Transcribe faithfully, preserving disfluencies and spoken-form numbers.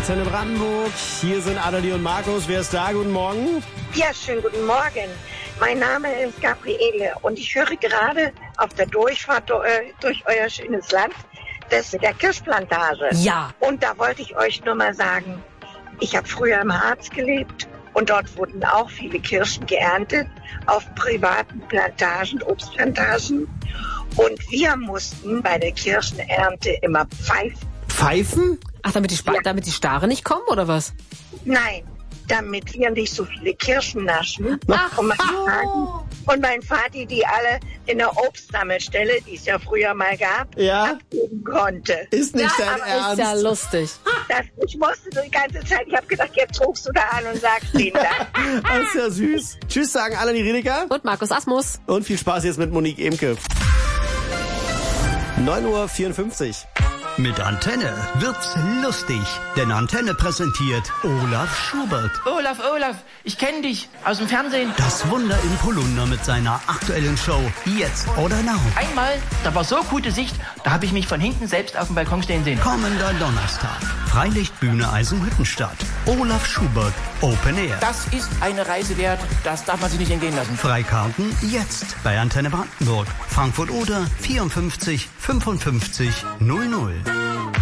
Antenne Brandenburg. Hier sind Annelie und Markus. Wer ist da? Guten Morgen. Ja, schönen guten Morgen. Mein Name ist Gabriele und ich höre gerade auf der Durchfahrt durch euer schönes Land das mit der Kirschplantage. Ja. Und da wollte ich euch nur mal sagen, ich habe früher im Harz gelebt und dort wurden auch viele Kirschen geerntet auf privaten Plantagen, Obstplantagen. Und wir mussten bei der Kirschenernte immer pfeifen. Pfeifen? Ach, damit die, Sp- Ja. damit die Stare nicht kommen, oder was? Nein, damit wir nicht so viele Kirschen naschen. Ach und, mein so. Vati, und mein Vati die alle in der Obstsammelstelle, die es ja früher mal gab, Ja. abgeben konnte. Ist nicht dein Aber Ernst. ist ja lustig. Das, ich musste so die ganze Zeit, ich habe gedacht, jetzt rufst du da an und sagst vielen Dank. Das ist ja süß. Tschüss, sagen Annelie Riedeker. Und Markus Asmus. Und viel Spaß jetzt mit Monique Emke. neun Uhr vierundfünfzig. Mit Antenne wird's lustig, denn Antenne präsentiert Olaf Schubert. Olaf, Olaf, ich kenne dich aus dem Fernsehen. Das Wunder im Polunder mit seiner aktuellen Show Jetzt oder Now. Einmal, da war so gute Sicht, da habe ich mich von hinten selbst auf dem Balkon stehen sehen. Kommender Donnerstag. Freilichtbühne Eisenhüttenstadt. Olaf Schubert Open Air. Das ist eine Reise wert, das darf man sich nicht entgehen lassen. Freikarten jetzt bei Antenne Brandenburg. Frankfurt oder vierundfünfzig fünfundfünfzig null null.